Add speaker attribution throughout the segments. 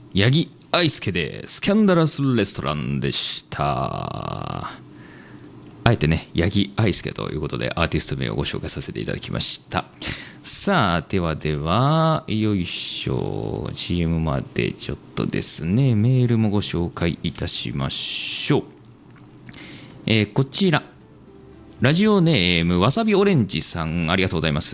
Speaker 1: 八木愛介でスキャンダラスレストランでした。あえてね、八木愛介ということでアーティスト名をご紹介させていただきました。さあ、では、よいしょ。CM までちょっとですね、メールもご紹介いたしましょう。こちら。ラジオネームわさびオレンジさん、ありがとうございます。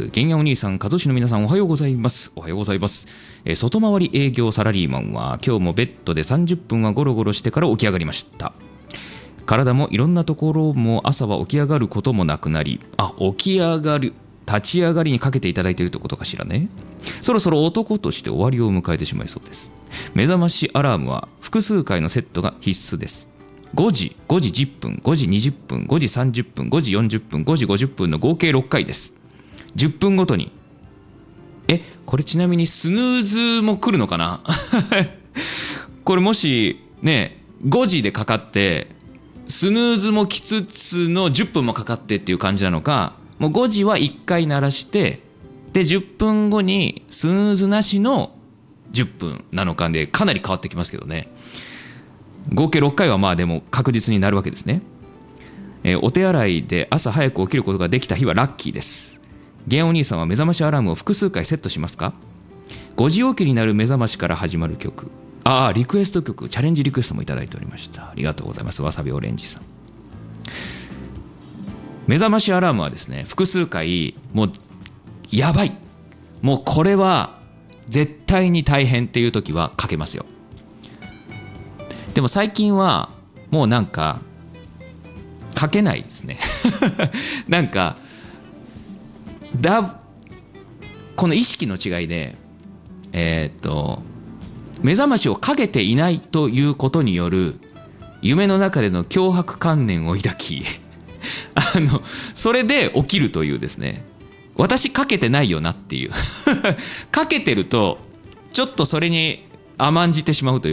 Speaker 1: 玄也お兄さん、和志の皆さん、おはようございます。おはようございます。外回り営業サラリーマンは今日もベッドで30分はゴロゴロしてから起き上がりました。体もいろんなところも朝は起き上がることもなくなり、起き上がる、立ち上がりにかけていただいているってことかしらね。そろそろ男として終わりを迎えてしまいそうです。目覚ましアラームは複数回のセットが必須です。5時、5時10分、5時20分、5時30分、5時40分、5時50分の合計6回です。10分ごとに。これちなみにスヌーズも来るのかなこれもしね、5時でかかって、スヌーズも来つつの10分もかかってっていう感じなのか、もう5時は1回鳴らして、で、10分後にスヌーズなしの10分なのかで、かなり変わってきますけどね。合計6回はまあでも確実になるわけですね。お手洗いで朝早く起きることができた日はラッキーです。ゲンお兄さんは目覚ましアラームを複数回セットしますか？5時起きになる目覚ましから始まる曲。リクエスト曲、チャレンジリクエストもいただいておりました。ありがとうございます。わさびオレンジさん。目覚ましアラームはですね、複数回、もうやばい、もうこれは絶対に大変っていう時はかけますよ。でも最近はもうなんかかけないですねなんかこの意識の違いで目覚ましをかけていないということによる夢の中での強迫観念を抱きそれで起きるというですね、私かけてないよなっていうかけてるとちょっとそれに甘んじてしまうという